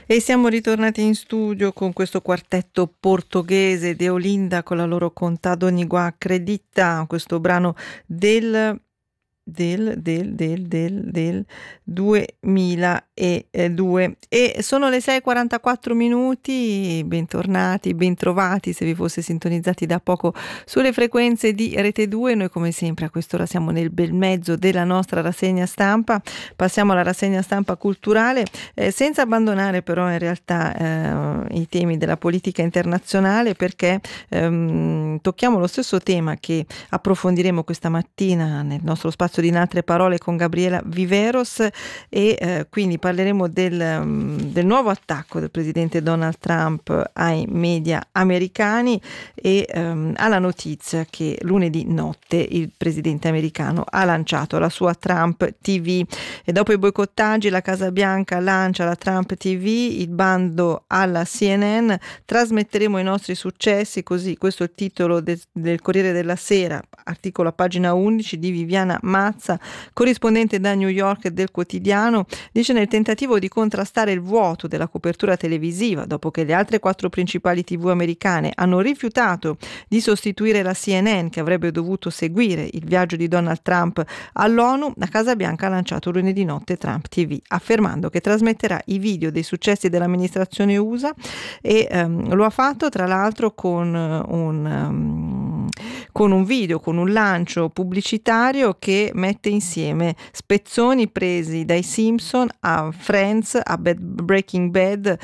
E siamo ritornati in studio con questo quartetto portoghese de Olinda con la loro Contado Niguà Acredita, questo brano del 2002. E sono le 6:44 minuti, bentornati, bentrovati se vi foste sintonizzati da poco sulle frequenze di Rete 2. Noi come sempre a quest'ora siamo nel bel mezzo della nostra rassegna stampa. Passiamo alla rassegna stampa culturale, senza abbandonare però in realtà i temi della politica internazionale, perché tocchiamo lo stesso tema che approfondiremo questa mattina nel nostro spazio di In altre parole con Gabriela Viveros, e quindi parleremo del nuovo attacco del presidente Donald Trump ai media americani e alla notizia che lunedì notte il presidente americano ha lanciato la sua Trump TV, e dopo i boicottaggi la Casa Bianca lancia la Trump TV, il bando alla CNN. Trasmetteremo i nostri successi, così questo è il titolo del Corriere della Sera, articolo a pagina 11 di Viviana Mazza, corrispondente da New York del quotidiano. Dice: nel tentativo di contrastare il vuoto della copertura televisiva, dopo che le altre 4 principali TV americane hanno rifiutato di sostituire la CNN, che avrebbe dovuto seguire il viaggio di Donald Trump all'ONU, la Casa Bianca ha lanciato lunedì notte Trump TV, affermando che trasmetterà i video dei successi dell'amministrazione USA, e lo ha fatto tra l'altro con un video, con un lancio pubblicitario che mette insieme spezzoni presi dai Simpson a Friends, a Breaking Bad,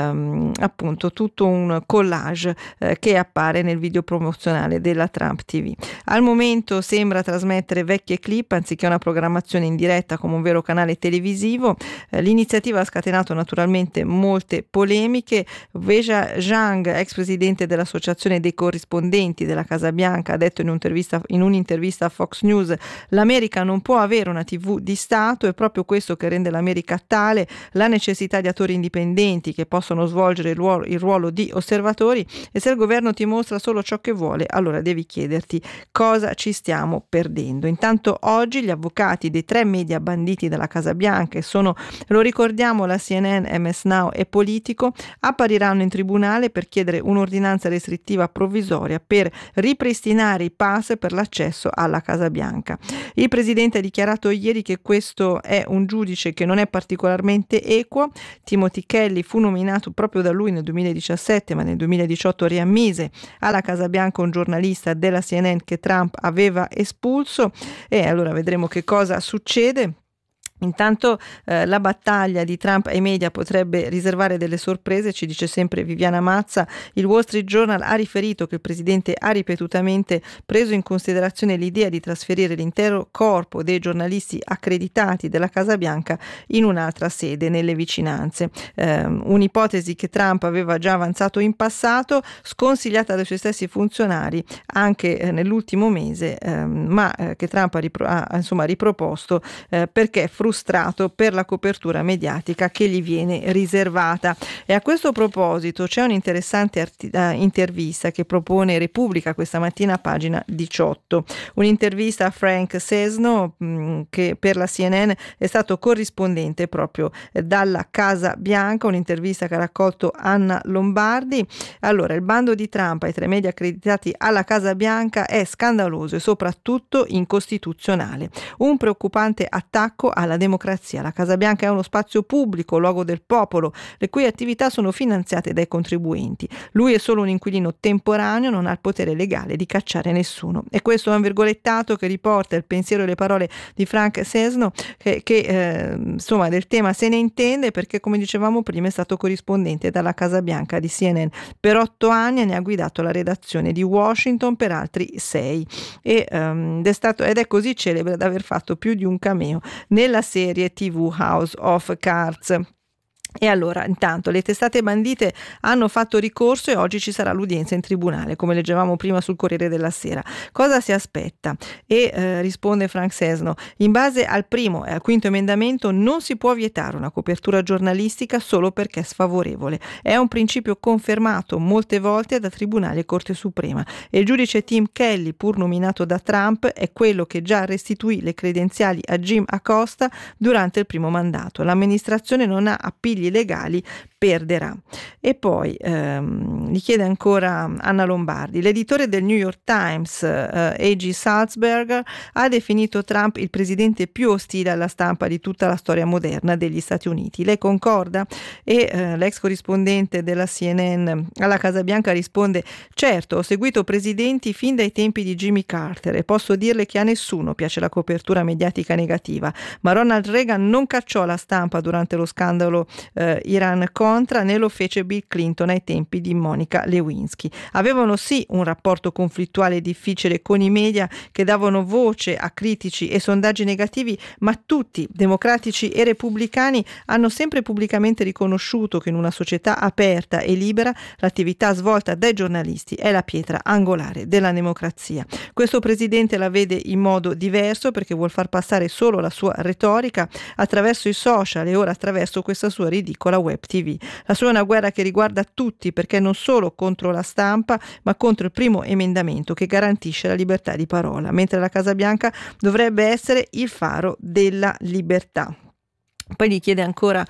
appunto tutto un collage che appare nel video promozionale della Trump TV. Al momento sembra trasmettere vecchie clip anziché una programmazione in diretta come un vero canale televisivo. L'iniziativa ha scatenato naturalmente molte polemiche. Weijia Zhang, ex presidente dell'Associazione dei corrispondenti della Casa Bianca, ha detto in un'intervista a Fox News: l'America non può avere una TV di Stato, è proprio questo che rende l'America tale, la necessità di attori indipendenti che possono svolgere il ruolo di osservatori, e se il governo ti mostra solo ciò che vuole, allora devi chiederti cosa ci stiamo perdendo. Intanto oggi gli avvocati dei 3 media banditi dalla Casa Bianca, e sono, lo ricordiamo, la CNN, MS Now e Politico, appariranno in tribunale per chiedere un'ordinanza restrittiva provvisoria per ripristinare i pass per l'accesso alla Casa Bianca. Il presidente ha dichiarato ieri che questo è un giudice che non è particolarmente equo. Timothy Kelly fu nominato proprio da lui nel 2017, ma nel 2018 riammise alla Casa Bianca un giornalista della CNN che Trump aveva espulso, e allora vedremo che cosa succede. Intanto la battaglia di Trump ai media potrebbe riservare delle sorprese, ci dice sempre Viviana Mazza. Il Wall Street Journal ha riferito che il presidente ha ripetutamente preso in considerazione l'idea di trasferire l'intero corpo dei giornalisti accreditati della Casa Bianca in un'altra sede nelle vicinanze. Un'ipotesi che Trump aveva già avanzato in passato, sconsigliata dai suoi stessi funzionari anche nell'ultimo mese, ma che Trump ha riproposto perché frustrato per la copertura mediatica che gli viene riservata. E a questo proposito c'è un'interessante intervista che propone Repubblica questa mattina a pagina 18, un'intervista a Frank Sesno, che per la CNN è stato corrispondente proprio dalla Casa Bianca, un'intervista che ha raccolto Anna Lombardi. Allora, il bando di Trump ai 3 media accreditati alla Casa Bianca è scandaloso e soprattutto incostituzionale, un preoccupante attacco alla democrazia. La Casa Bianca è uno spazio pubblico, luogo del popolo, le cui attività sono finanziate dai contribuenti. Lui è solo un inquilino temporaneo, non ha il potere legale di cacciare nessuno. E questo è un virgolettato che riporta il pensiero e le parole di Frank Sesno, che insomma del tema se ne intende, perché come dicevamo prima è stato corrispondente dalla Casa Bianca di CNN per 8 anni e ne ha guidato la redazione di Washington per altri 6, ed è così celebre da aver fatto più di un cameo nella serie TV House of Cards. E allora, intanto, le testate bandite hanno fatto ricorso e oggi ci sarà l'udienza in tribunale, come leggevamo prima sul Corriere della Sera. Cosa si aspetta? E risponde Frank Sesno: in base al primo e al quinto emendamento non si può vietare una copertura giornalistica solo perché è sfavorevole. È un principio confermato molte volte da tribunali e Corte Suprema. E il giudice Tim Kelly, pur nominato da Trump, è quello che già restituì le credenziali a Jim Acosta durante il primo mandato. L'amministrazione non ha appigli legali perderà. E poi gli chiede ancora Anna Lombardi: l'editore del New York Times, A.G. Salzberger, ha definito Trump il presidente più ostile alla stampa di tutta la storia moderna degli Stati Uniti. Lei concorda? E l'ex corrispondente della CNN alla Casa Bianca risponde: certo, ho seguito presidenti fin dai tempi di Jimmy Carter e posso dirle che a nessuno piace la copertura mediatica negativa, ma Ronald Reagan non cacciò la stampa durante lo scandalo Iran-Contra, né lo fece Bill Clinton ai tempi di Monica Lewinsky. Avevano sì un rapporto conflittuale e difficile con i media che davano voce a critici e sondaggi negativi, ma tutti, democratici e repubblicani, hanno sempre pubblicamente riconosciuto che in una società aperta e libera l'attività svolta dai giornalisti è la pietra angolare della democrazia. Questo presidente la vede in modo diverso perché vuol far passare solo la sua retorica attraverso i social e ora attraverso questa sua ridicola web TV. La sua è una guerra che riguarda tutti, perché non solo contro la stampa, ma contro il primo emendamento che garantisce la libertà di parola, mentre la Casa Bianca dovrebbe essere il faro della libertà. Poi gli chiede ancora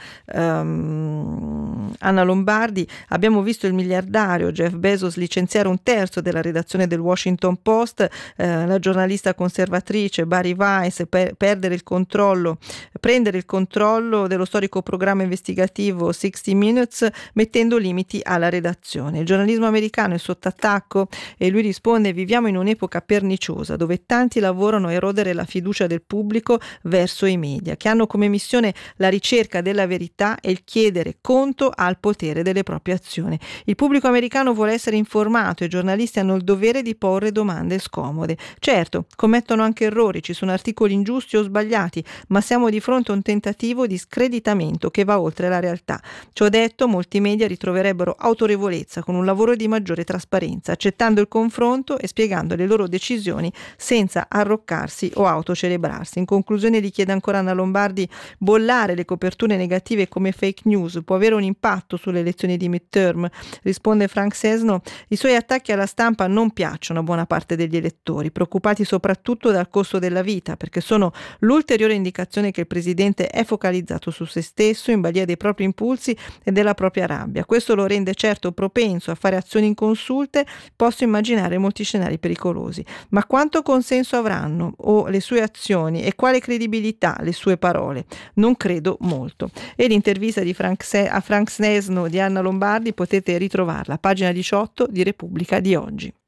Anna Lombardi: abbiamo visto il miliardario Jeff Bezos licenziare un terzo della redazione del Washington Post, la giornalista conservatrice Bari Weiss prendere il controllo dello storico programma investigativo 60 Minutes, mettendo limiti alla redazione. Il giornalismo americano è sotto attacco? E lui risponde: viviamo in un'epoca perniciosa dove tanti lavorano a erodere la fiducia del pubblico verso i media, che hanno come missione la ricerca della verità e il chiedere conto al potere delle proprie azioni. Il pubblico americano vuole essere informato e i giornalisti hanno il dovere di porre domande scomode. Certo, commettono anche errori, ci sono articoli ingiusti o sbagliati, ma siamo di fronte a un tentativo di screditamento che va oltre la realtà. Ciò detto, molti media ritroverebbero autorevolezza con un lavoro di maggiore trasparenza, accettando il confronto e spiegando le loro decisioni senza arroccarsi o autocelebrarsi. In conclusione gli chiede ancora Anna Lombardi: bollare le coperture negative come fake news può avere un impatto sulle elezioni di midterm? Risponde Frank Sesno: i suoi attacchi alla stampa non piacciono a buona parte degli elettori, preoccupati soprattutto dal costo della vita, perché sono l'ulteriore indicazione che il presidente è focalizzato su se stesso, in balia dei propri impulsi e della propria rabbia. Questo lo rende certo propenso a fare azioni inconsulte. Posso immaginare molti scenari pericolosi, ma quanto consenso avranno o le sue azioni e quale credibilità le sue parole? Non credo molto. E l'intervista a Frank Snesno di Anna Lombardi potete ritrovarla a pagina 18 di Repubblica di oggi.